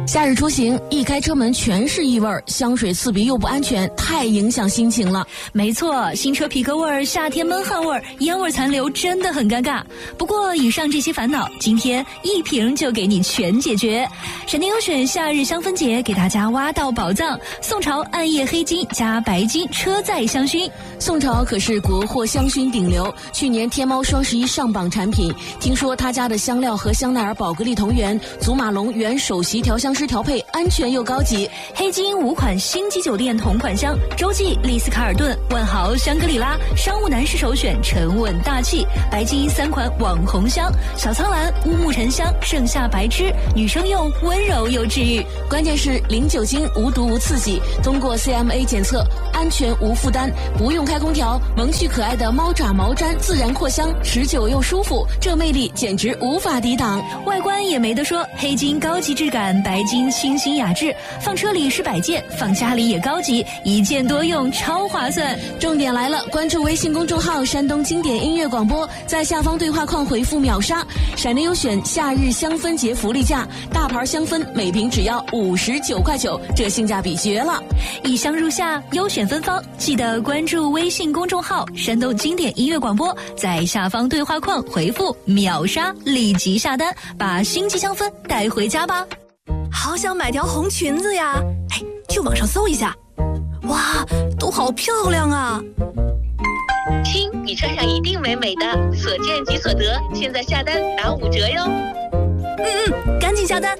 夏日出行，一开车门全是异味，香水刺鼻又不安全，太影响心情了。 没错，新车皮革味、夏天闷汗味、烟味残留，真的很尴尬。不过以上这些烦恼，今天一瓶就给你全解决。闪电优选夏日香氛节给大家挖到宝藏，宋朝暗夜黑金加白金车载香薰。 宋朝可是国货香薰顶流，去年天猫双11上榜产品。听说他家的香料和香奈儿宝格丽同源，祖马龙原首席调香师调配，安全又高级。 黑金5款星级酒店同款香，洲际、丽思卡尔顿、万豪、香格里拉，商务男士首选，沉稳大气。白金3款网红香，小苍兰、乌木沉香、盛夏白痴，女生用温柔又治愈。 关键是零酒精、无毒无刺激，通过 CMA 检测，安全无负担，不用开空调，萌趣可爱的猫爪毛毡自然扩香，持久又舒服，这魅力简直无法抵挡。 外观也没得说，黑金高级质感，白金清新雅致，放车里是摆件，放家里也高级，一件多用，超划算。 重点来了，关注微信公众号山东经典音乐广播，在下方对话框回复秒杀，闪电优选夏日香氛节福利价，大牌香氛每瓶只要59块9，这性价比绝了。 一香入夏，优选芬芳，记得关注微信公众号山东经典音乐广播，在下方对话框回复秒杀，立即下单，把星级香氛带回家吧。好想买条红裙子呀，去网上搜一下，哇，都好漂亮啊。 亲，你穿上一定美美的，所见即所得，现在下单打5折哟。 赶紧下单。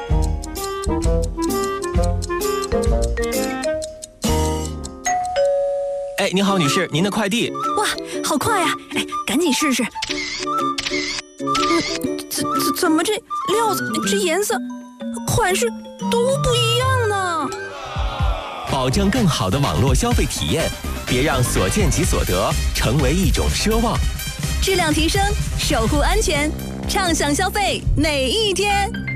你好女士，您的快递。 哇，好快呀！赶紧试试。怎么这料子、这颜色、款式都不一样呢？ 保证更好的网络消费体验，别让所见即所得成为一种奢望。 质量提升，守护安全，畅享消费每一天。